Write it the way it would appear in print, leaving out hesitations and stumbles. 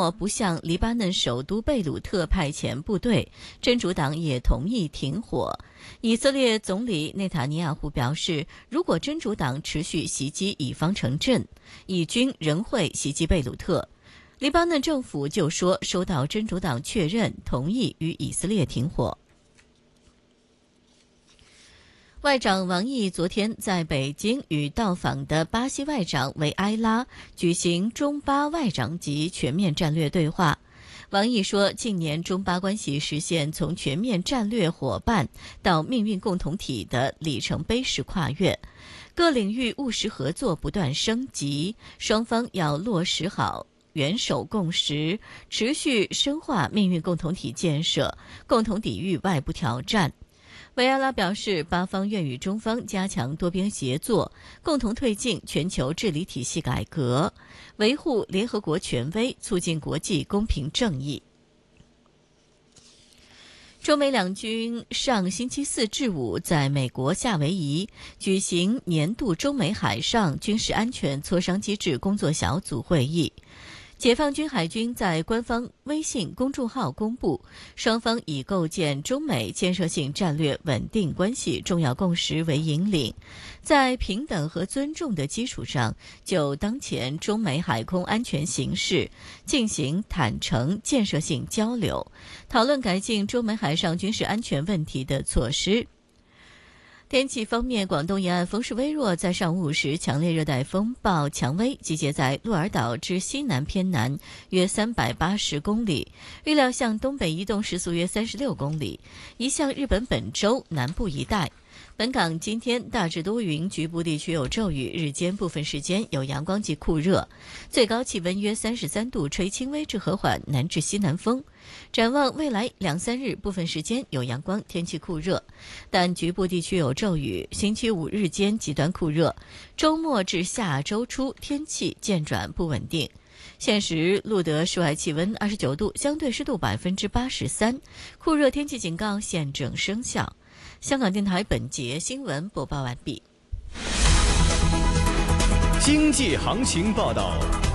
诺不向黎巴嫩首都贝鲁特派遣部队，真主党也同意停火。以色列总理内塔尼亚胡表示，如果真主党持续袭击以方城镇，以军仍会袭击贝鲁特。黎巴嫩政府就说收到真主党确认同意与以色列停火。外长王毅昨天在北京与到访的巴西外长维埃拉举行中巴外长级全面战略对话。王毅说，近年中巴关系实现从全面战略伙伴到命运共同体的里程碑式跨越，各领域务实合作不断升级，双方要落实好元首共识，持续深化命运共同体建设，共同抵御外部挑战。维埃拉表示，巴方愿与中方加强多边协作，共同推进全球治理体系改革，维护联合国权威，促进国际公平正义。中美两军上星期4至5在美国夏威夷举行年度中美海上军事安全磋商机制工作小组会议。解放军海军在官方微信公众号公布，双方以构建中美建设性战略稳定关系重要共识为引领，在平等和尊重的基础上，就当前中美海空安全形势进行坦诚建设性交流，讨论改进中美海上军事安全问题的措施。天气方面，广东沿岸风势微弱，在上午5时，强烈热带风暴蔷薇集结在鹿儿岛之西南偏南约380公里，预料向东北移动，时速约36公里，移向日本本州南部一带。本港今天大致多云，局部地区有骤雨，日间部分时间有阳光及酷热，最高气温约33度，吹轻微至和缓南至西南风。展望未来2-3日，部分时间有阳光，天气酷热，但局部地区有骤雨。星期5日间极端酷热，周末至下周初天气渐转不稳定。现时录得室外气温29度，相对湿度83%，酷热天气警告现正生效。香港电台本节新闻播报完毕。 经济行情报道。